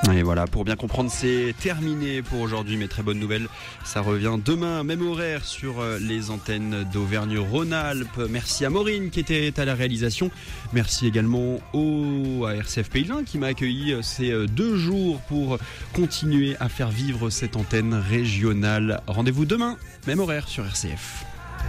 Et voilà, pour bien comprendre, c'est terminé pour aujourd'hui, mais très bonne nouvelle, ça revient demain, même horaire sur les antennes d'Auvergne-Rhône-Alpes. Merci à Maureen qui était à la réalisation. Merci également à RCF Pays de Vin qui m'a accueilli ces 2 jours pour continuer à faire vivre cette antenne régionale. Rendez-vous demain, même horaire sur RCF.